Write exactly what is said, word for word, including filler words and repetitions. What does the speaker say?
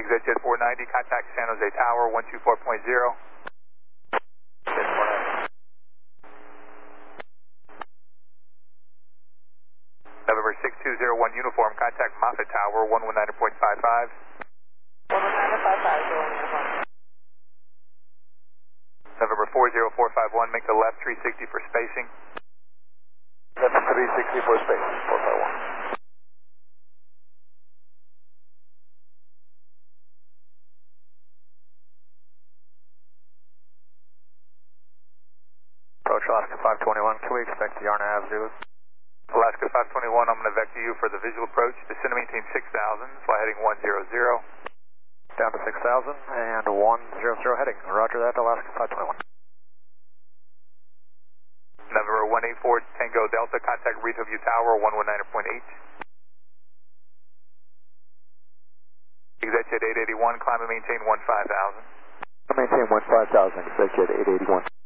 ExitJet four ninety, contact San Jose Tower, one two four point zero. November six two zero one uniform, contact Moffett Tower, one one nine point five five. one one nine point five five, uniform. November four zero four five one, make the left three sixty for spacing. Left three sixty for spacing, four five one. Approach Alaska five twenty-one, can we expect the Yarna Ave Zulu? Alaska five twenty-one, I'm going to vector you for the visual approach. Descend to maintain six thousand, fly heading one zero zero. Down to six thousand and one zero zero heading. Roger that, Alaska five twenty-one. November one eight four Tango Delta, contact Reef View Tower, one one nine point eight. ExitJet eight eighty-one, climb and maintain one five thousand. Maintain one five thousand, ExitJet eight eighty-one.